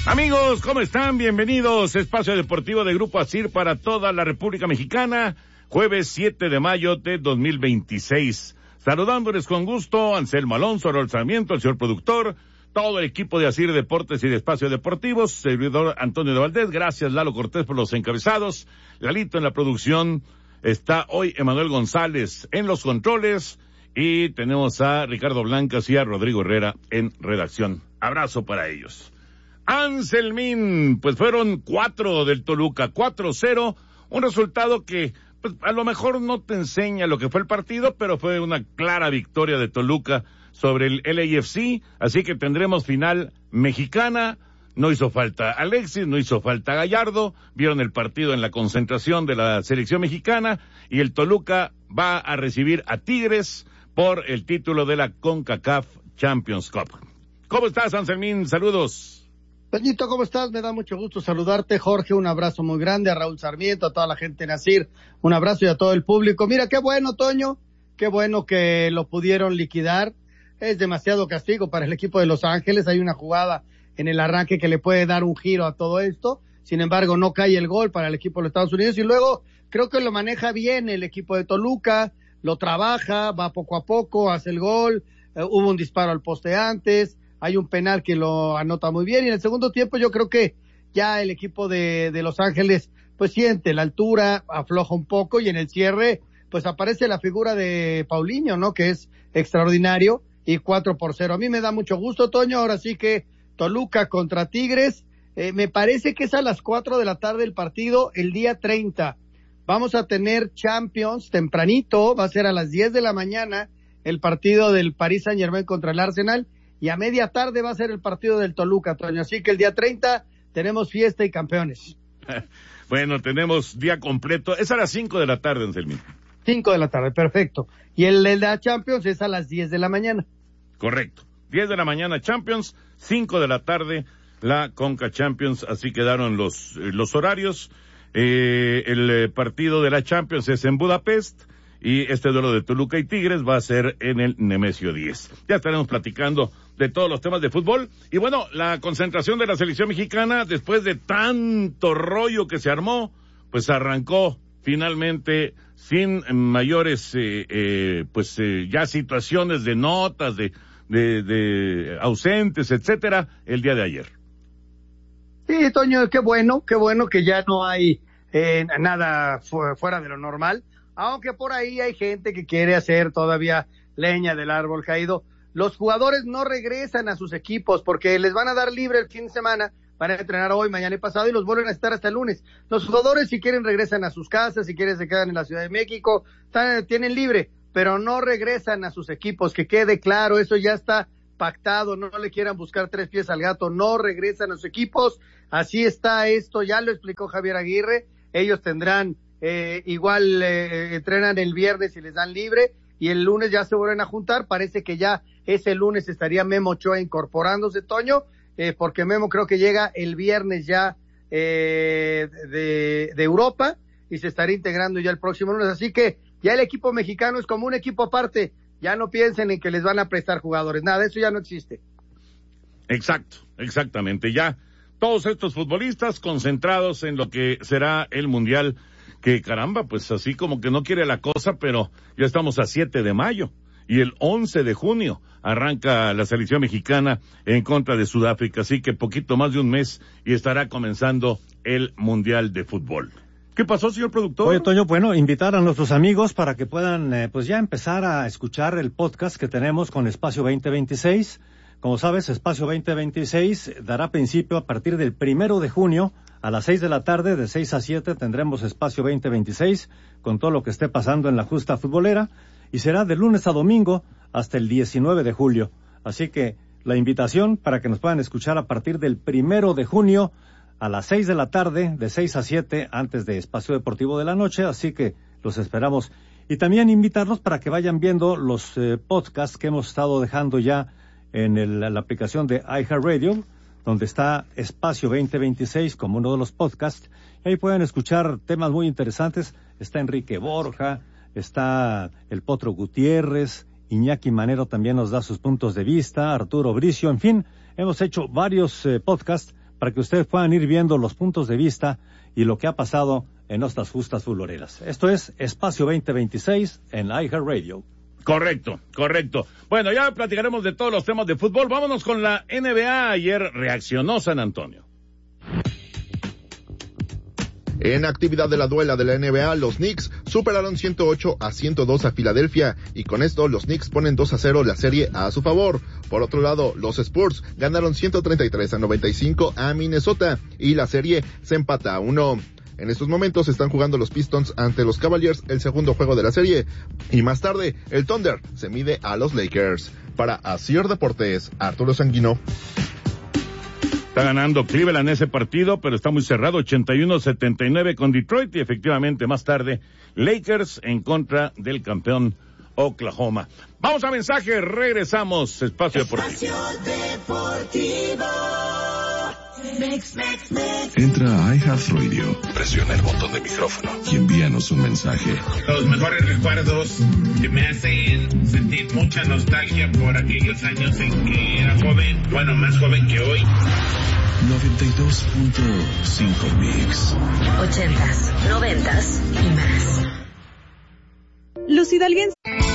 Amigos, ¿cómo están? Bienvenidos. Espacio Deportivo de Grupo ASIR para toda la República Mexicana. Jueves 7 de mayo de 2026. Saludándoles con gusto, Anselmo Alonso, Raúl Sarmiento, el señor productor, todo el equipo de ASIR Deportes y de Espacio Deportivos, servidor Antonio de Valdés. Gracias, Lalo Cortés, por los encabezados. Lalito en la producción. Está hoy Emanuel González en los controles. Y tenemos a Ricardo Blancas y a Rodrigo Herrera en redacción. Abrazo para ellos. Anselmín, pues fueron 4 del Toluca, 4-0, un resultado que pues, a lo mejor no te enseña lo que fue el partido, pero fue una clara victoria de Toluca sobre el LAFC, así que tendremos final mexicana. No hizo falta Alexis, no hizo falta Gallardo, vieron el partido en la concentración de la selección mexicana y el Toluca va a recibir a Tigres por el título de la CONCACAF Champions Cup. ¿Cómo estás, Anselmín? Saludos. Toñito, ¿cómo estás? Me da mucho gusto saludarte. Jorge, un abrazo muy grande. A Raúl Sarmiento, a toda la gente en ASIR, un abrazo y a todo el público. Mira, qué bueno, Toño, qué bueno que lo pudieron liquidar. Es demasiado castigo para el equipo de Los Ángeles. Hay una jugada en el arranque que le puede dar un giro a todo esto. Sin embargo, no cae el gol para el equipo de los Estados Unidos. Y luego, creo que lo maneja bien el equipo de Toluca, lo trabaja, va poco a poco, hace el gol. Hubo un disparo al poste antes. Hay un penal que lo anota muy bien y en el segundo tiempo yo creo que ya el equipo de Los Ángeles pues siente la altura, afloja un poco y en el cierre pues aparece la figura de Paulinho, ¿no? Que es extraordinario y 4-0. A mí me da mucho gusto, Toño, ahora sí que Toluca contra Tigres, me parece que es a las 4 de la tarde el partido el día 30. Vamos a tener Champions tempranito, va a ser a las 10 de la mañana el partido del Paris Saint-Germain contra el Arsenal. Y a media tarde va a ser el partido del Toluca, Toño. Así que el día 30 tenemos fiesta y campeones. Bueno, tenemos día completo. Es a las 5 de la tarde, Anselmín. 5 de la tarde, perfecto. Y el de la Champions es a las 10 de la mañana. Correcto. 10 de la mañana Champions, 5 de la tarde la Conca Champions. Así quedaron los horarios. El partido de la Champions es en Budapest. Y este duelo de Toluca y Tigres va a ser en el Nemesio 10. Ya estaremos platicando de todos los temas de fútbol. Y bueno, la concentración de la selección mexicana, después de tanto rollo que se armó, pues arrancó finalmente sin mayores, ya situaciones de notas, de ausentes, etcétera, el día de ayer. Sí, Toño, qué bueno que ya no hay nada fuera de lo normal. Aunque por ahí hay gente que quiere hacer todavía leña del árbol caído. Los jugadores no regresan a sus equipos porque les van a dar libre el fin de semana para entrenar hoy, mañana y pasado y los vuelven a estar hasta el lunes. Los jugadores si quieren regresan a sus casas, si quieren se quedan en la Ciudad de México, tienen libre, pero no regresan a sus equipos, que quede claro, eso ya está pactado, no le quieran buscar 3 pies al gato, no regresan a sus equipos, así está esto, ya lo explicó Javier Aguirre, ellos tendrán entrenan el viernes y les dan libre y el lunes ya se vuelven a juntar. Parece que ya ese lunes estaría Memo Ochoa incorporándose, Toño, porque Memo creo que llega el viernes ya de Europa y se estaría integrando ya el próximo lunes, así que ya el equipo mexicano es como un equipo aparte, ya no piensen en que les van a prestar jugadores, nada, eso ya no existe. Exactamente, ya todos estos futbolistas concentrados en lo que será el Mundial. Que caramba, pues así como que no quiere la cosa, pero ya estamos a 7 de mayo y el 11 de junio arranca la selección mexicana en contra de Sudáfrica, así que poquito más de un mes y estará comenzando el Mundial de Fútbol. ¿Qué pasó, señor productor? Oye, Toño, bueno, invitar a nuestros amigos para que puedan, pues ya empezar a escuchar el podcast que tenemos con Espacio 2026. Como sabes, Espacio 2026 dará principio a partir del 1 de junio a las 6 de la tarde, de 6 a 7 tendremos Espacio 2026 con todo lo que esté pasando en la justa futbolera y será de lunes a domingo hasta el 19 de julio. Así que la invitación para que nos puedan escuchar a partir del 1 de junio a las 6 de la tarde, de 6 a 7 antes de Espacio Deportivo de la Noche, así que los esperamos. Y también invitarlos para que vayan viendo los podcasts que hemos estado dejando ya en la aplicación de iHeartRadio, donde está Espacio 2026 como uno de los podcasts. Y ahí pueden escuchar temas muy interesantes. Está Enrique Borja, está el Potro Gutiérrez, Iñaki Manero también nos da sus puntos de vista, Arturo Bricio, en fin, hemos hecho varios podcasts para que ustedes puedan ir viendo los puntos de vista y lo que ha pasado en nuestras justas futboleras. Esto es Espacio 2026 en iHeartRadio. Correcto. Bueno, ya platicaremos de todos los temas de fútbol. Vámonos con la NBA. Ayer reaccionó San Antonio. En actividad de la duela de la NBA, los Knicks superaron 108-102 a Filadelfia y con esto los Knicks ponen 2-0 la serie a su favor. Por otro lado, los Spurs ganaron 133-95 a Minnesota y la serie se empata a 1. En estos momentos están jugando los Pistons ante los Cavaliers el segundo juego de la serie y más tarde el Thunder se mide a los Lakers. Para Asir Deportes, Arturo Sanguino. Está ganando Cleveland ese partido, pero está muy cerrado, 81-79 con Detroit y efectivamente más tarde Lakers en contra del campeón Oklahoma. Vamos a mensaje, regresamos, Espacio Deportivo. Entra a iHeartRadio, presiona el botón de micrófono y envíanos un mensaje. Los mejores recuerdos que me hacen sentir mucha nostalgia por aquellos años en que era joven, bueno, más joven que hoy. 92.5 Mix. 80s, 90s y más. Los hidalguenses.